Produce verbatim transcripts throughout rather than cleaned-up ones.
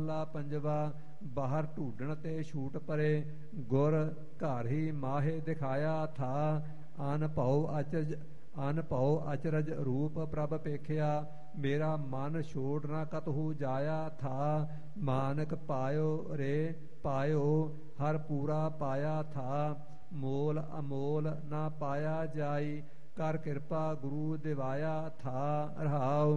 ਲਾ ਪੰਜਵਾ। ਬਾਹਰ ਢੂਡਣ ਤੇ ਛੂਟ ਪਰੇ, ਗੁਰ ਘਰ ਹੀ ਮਾਹੇ ਦਿਖਾਇਆ ਥਾ। ਅਨ ਭਉ ਅਚਰਜ ਅਨ ਭਉ ਅਚਰਜ ਰੂਪ ਪ੍ਰਭ ਪੇਖਿਆ, ਮੇਰਾ ਮਨ ਛੋੜ ਨਾ ਕਤਹੂ ਜਾਇਆ ਥਾ। ਮਾਨਕ ਪਾਇਓ ਰੇ ਪਾਇਓ, ਹਰ ਪੂਰਾ ਪਾਇਆ ਥਾ। ਮੋਲ ਅਮੋਲ ਨਾ ਪਾਇਆ ਜਾਈ, ਕਰ ਕਿਰਪਾ ਗੁਰੂ ਦਿਵਾਇਆ ਥਾ। ਰਹਾਉ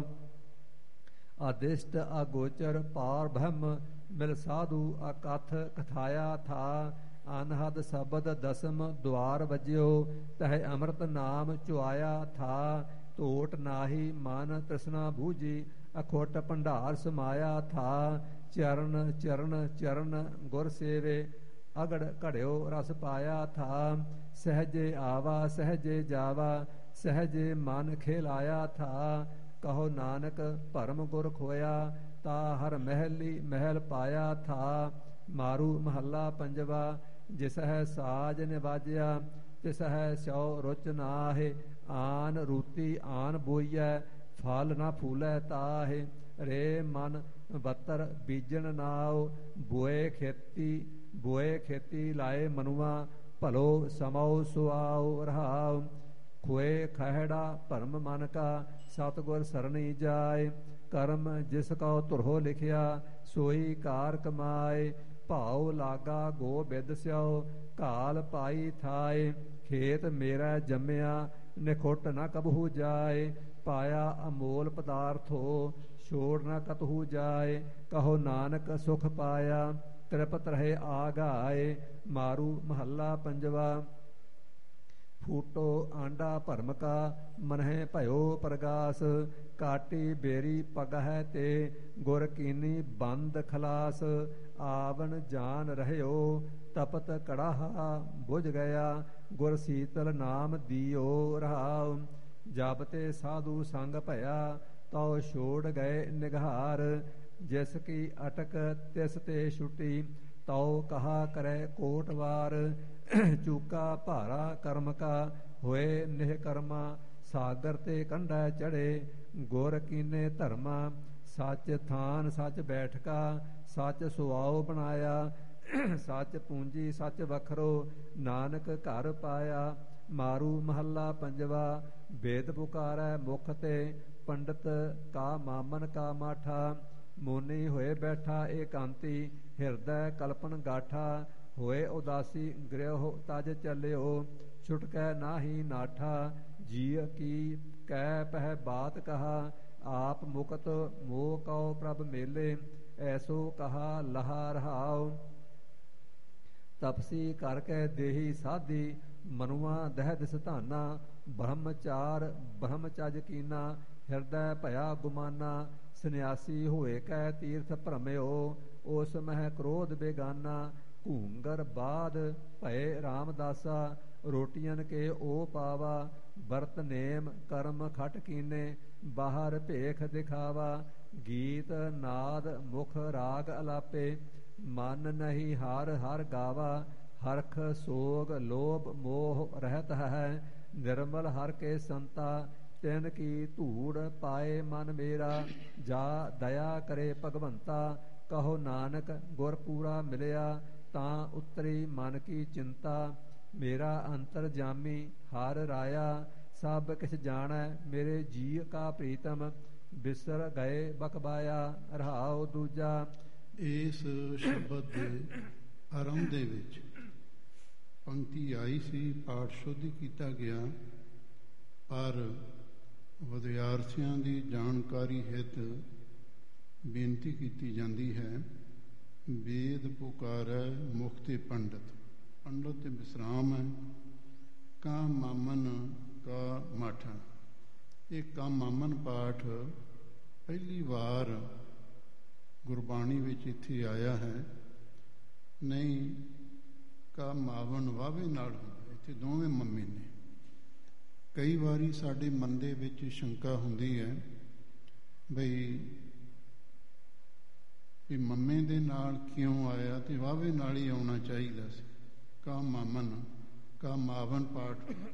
ਆਦਿਸ਼ਟ ਅਗੋਚਰ ਪਾਰ ਬ੍ਰਹਮ, ਮਿਲ ਸਾਧੂ ਅਕਥ ਕਥਾਇਆ ਥਾ। ਅਨਹਦ ਸ਼ਬਦ ਦਸਮ ਦੁਆਰ ਵਜਿਓ, ਤਹਿ ਅੰਮ੍ਰਿਤ ਨਾਮ ਚੁਆਇਆ ਥਾ। ਧੋਟ ਨਾਹੀ ਮਨ ਤ੍ਰਿਸ਼ਨਾ ਬੂਝੀ, ਅਖੁੱਟ ਭੰਡਾਰ ਸਮਾਇਆ ਥਾ। ਚਰਨ ਚਰਨ ਚਰਨ ਗੁਰ ਸੇਵੇ, ਅਗੜ ਘੜਿਓ ਰਸ ਪਾਇਆ ਥਾ। ਸਹਜੇ ਆਵਾ ਸਹਜੇ ਜਾਵਾ, ਸਹਜੇ ਮਨ ਖੇਲਾਇਆ ਥਾ। ਕਹੋ ਨਾਨਕ ਭਰਮ ਗੁਰ ਖੋਇਆ, ਤਾ ਹਰ ਮਹਿਲੀ ਮਹਿਲ ਪਾਇਆ ਥਾ। ਮਾਰੂ ਮਹੱਲਾ ਪੰਜਵਾ। ਜਿਸ ਹੈ ਸਾਜ ਨਿਵਾਜਿਆ, ਤਿਸ ਹੈ ਸਿਉ ਰੁਚ ਨਾਹਿ। ਆਨ ਰੂਤੀ ਆਨ ਬੋਈਐ, ਫਲ ਨਾ ਫੂਲੈ ਤਾਹਿ। ਰੇ ਮਨ ਬੱਤਰ ਬੀਜਣ ਨਾਉ, ਬੋਏ ਖੇਤੀ ਬੋਏ ਖੇਤੀ ਲਾਏ ਮਨੁਆ। ਭਲੋ ਸਮਉ ਸੁਆਉ। ਰਹਾਉ ਖੋਏ ਖਹਿੜਾ ਭਰਮ ਮਨ ਕਾ, ਸਤਿਗੁਰ ਸਰਣੀ ਜਾਏ। ਕਰਮ ਜਿਸ ਕਉ ਧੁਰੋ ਲਿਖਿਆ, ਸੋਈ ਕਾਰ ਕਮਾਏ। ਭਾਉ ਲਾਗਾ ਗੋਬਿੰਦ ਸਿਉ, ਘਾਲ ਪਾਈ ਥਾਏ। ਖੇਤ ਮੇਰਾ ਜੰਮਿਆ, ਨਿਖੁੱਟ ਨਾ ਕਬਹੂ ਜਾਏ। ਪਾਇਆ ਅਮੋਲ ਪਦਾਰਥੋ, ਛੋੜ ਨਾ ਕਤਹੂ ਜਾਏ। ਕਹੋ ਨਾਨਕ ਸੁਖ ਪਾਇਆ, ਤ੍ਰਿਪਤ ਰਹੇ ਆਗਾਏ। ਮਾਰੂ ਮਹੱਲਾ ਪੰਜਵਾ। ਫੂਟੋ ਆਂਡਾ ਭਰਮ ਕਾ, ਮਨਹਿ ਭਇਓ ਪ੍ਰਗਾਸ। ਕਾਟੀ ਬੇਰੀ ਪਗਹਿ ਤੇ, ਗੁਰ ਕੀਨੀ ਬੰਦ ਖਲਾਸ। ਆਵਨ ਜਾਨ ਰਹਿਓ, ਤਪਤ ਕੜਾਹਾ ਬੁਝ ਗਿਆ। ਗੁਰ ਸੀਤਲ ਨਾਮ ਦੀਓ। ਰਹਾਉ ਜਬ ਤੇ ਸਾਧੂ ਸੰਗ ਭਇਆ, ਤਉ ਛੋੜ ਗਏ ਨਿਗਹਾਰ। ਜਿਸ ਕੀ ਅਟਕ ਤਿਸ ਤੇ ਛੁਟੀ, ਤਉ ਕਹਾ ਕਰੈ ਕੋਟ ਵਾਰ। ਚੂਕਾ ਭਾਰਾ ਕਰਮ ਕਾ, ਹੋਏ ਨਿਹ ਕਰਮਾ। ਸਾਗਰ ਤੇ ਕੰਢੈ ਚੜੇ, ਗੁਰ ਕੀਨੇ ਧਰਮਾ। ਸੱਚ ਥਾਨ ਸੱਚ ਬੈਠਕਾ, ਸੱਚ ਸੁਆਉ ਬਣਾਇਆ। ਸੱਚ ਪੂੰਜੀ ਸੱਚ ਵਖਰੋ, ਨਾਨਕ ਘਰ ਪਾਇਆ। ਮਾਰੂ ਮਹੱਲਾ ਪੰਜਵਾ। ਵੇਦ ਪੁਕਾਰੈ ਮੁਖ ਤੇ, ਪੰਡਤ ਕਾ ਮਾਮਨ ਕਾ ਮਾਠਾ। ਮੋਨੀ ਹੋਏ ਬੈਠਾ ਏਕਾਂਤੀ, ਹਿਰਦੈ ਕਲਪਨ ਗਾਠਾ। ਹੋਏ ਉਦਾਸੀ ਗ੍ਰਹਿ ਤਜ ਚੱਲਿਓ, ਛੁਟਕੈ ਨਾਹੀ ਨਾਠਾ। ਜੀਅ ਕੀ ਕਹਿ ਪਹਿ ਬਾਤ ਕਹਾ, ਆਪ ਮੁਕਤ ਮੋਹ ਕਉ ਪ੍ਰਭ ਮੇਲੇ। ਐਸੋ ਕਹਾ ਲਹਾ ਰਹਾਉ ਤਪਸੀ ਕਰਕੇ ਦੇਹੀ ਸਾਧੀ। ਮਨੁਆ ਦਹਿ ਦਿਸ ਧਾਨਾ, ਬ੍ਰਹਮਚਾਰ ਬ੍ਰਹਮਚਜ ਕੀਨਾ। ਹਿਰਦੈ ਭਇਆ ਗੁਮਾਨਾ, ਸੰਨਿਆਸੀ ਹੋਏ ਕੈ ਤੀਰਥ ਭ੍ਰਮਿਓ। ਉਸ ਮਹਿ ਕ੍ਰੋਧ ਬੇਗਾਨਾ, ਘੂੰਗਰ ਬਾਦ ਭਏ ਰਾਮਦਾਸਾ। ਰੋਟੀਆਂ ਕੇ ਓ ਪਾਵਾ, ਵਰਤ ਨੇਮ ਕਰਮ ਖਟ ਕੀਨੇ। ਬਾਹਰ ਭੇਖ ਦਿਖਾਵਾ, ਗੀਤ ਨਾਦ ਮੁਖ ਰਾਗ ਅਲਾਪੇ। ਮਨ ਨਹੀਂ ਹਰ ਹਰ ਗਾਵਾ, ਹਰਖ ਸੋਗ ਲੋਭ ਮੋਹ ਰਹਿਤ ਹੈ। ਨਿਰਮਲ ਹਰ ਕੇ ਸੰਤਾ, ਤਿਨ ਕੀ ਧੂੜ ਪਾਏ ਮਨ ਮੇਰਾ। ਜਾ ਦਇਆ ਕਰੇ ਭਗਵੰਤਾ, ਕਹੋ ਨਾਨਕ ਗੁਰ ਪੂਰਾ ਮਿਲਿਆ। ਤਾਂ ਉਤਰੀ ਮਨ ਕੀ ਚਿੰਤਾ, ਮੇਰਾ ਅੰਤਰ ਜਾਮੀ ਹਰ ਰਾਇਆ। ਸਭ ਕਿਛ ਜਾਣੈ ਮੇਰੇ ਜੀਅ ਕਾ ਪ੍ਰੀਤਮ, ਬਿਸਰ ਗਏ ਬਕਬਾਇਆ। ਰਹਾਉ ਦੂਜਾ। ਇਸ ਸ਼ਬਦ ਦੇ ਆਰੰਭ ਦੇ ਵਿੱਚ ਪੰਕਤੀ ਆਈ ਸੀ, ਪਾਠ ਸ਼ੁੱਧ ਕੀਤਾ ਗਿਆ, ਪਰ ਵਿਦਿਆਰਥੀਆਂ ਦੀ ਜਾਣਕਾਰੀ ਹਿਤ ਬੇਨਤੀ ਕੀਤੀ ਜਾਂਦੀ ਹੈ। ਵੇਦ ਪੁਕਾਰੈ ਮੁਖ ਤੇ ਪੰਡਤ। ਪੰਡਤ ਤੇ ਵਿਸਰਾਮ ਹੈ। ਕਾ ਮਾਮਨ ਕਾ ਮਾਠਾ। ਇਹ ਕਾ ਮਾਮਨ ਪਾਠ ਪਹਿਲੀ ਵਾਰ ਗੁਰਬਾਣੀ ਵਿੱਚ ਇੱਥੇ ਆਇਆ ਹੈ। ਨਹੀਂ ਕਾ ਮਾਵਨ ਵਾਵੇ ਨਾਲ ਹੁੰਦਾ, ਇੱਥੇ ਦੋਵੇਂ ਮੰਮੇ ਨੇ। ਕਈ ਵਾਰੀ ਸਾਡੇ ਮਨ ਦੇ ਵਿੱਚ ਸ਼ੰਕਾ ਹੁੰਦੀ ਹੈ ਬਈ ਵੀ ਮੰਮੇ ਦੇ ਨਾਲ ਕਿਉਂ ਆਇਆ ਤੇ ਵਾਵੇ ਨਾਲ ਹੀ ਆਉਣਾ ਚਾਹੀਦਾ ਸੀ। ਕਾ ਮਾਮਨ ਕਾ ਮਾਵਨ ਪਾਠ